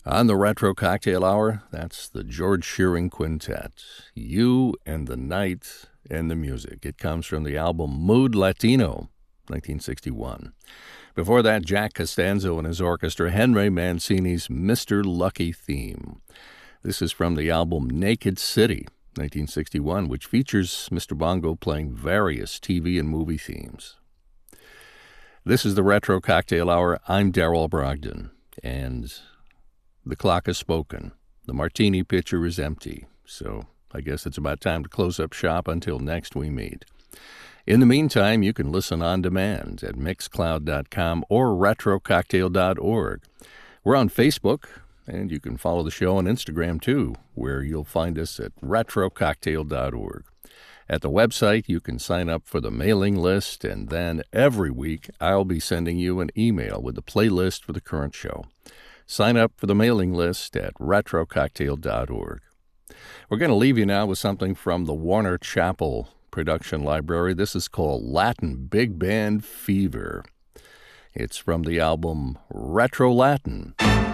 On the Retro Cocktail Hour, that's the George Shearing Quintet. You and the Night and the Music. It comes from the album Mood Latino, 1961. Before that, Jack Costanzo and his orchestra, Henry Mancini's Mr. Lucky theme. This is from the album Naked City, 1961, which features Mr. Bongo playing various TV and movie themes. This is the Retro Cocktail Hour. I'm Darrell Brogdon, and the clock has spoken. The martini pitcher is empty, so I guess it's about time to close up shop until next we meet. In the meantime, you can listen on demand at Mixcloud.com or RetroCocktail.org. We're on Facebook, and you can follow the show on Instagram too, where you'll find us at RetroCocktail.org. At the website, you can sign up for the mailing list, and then every week I'll be sending you an email with the playlist for the current show. Sign up for the mailing list at RetroCocktail.org. We're going to leave you now with something from the Warner Chappell production library. This is called Latin Big Band Fever. It's from the album Retro Latin.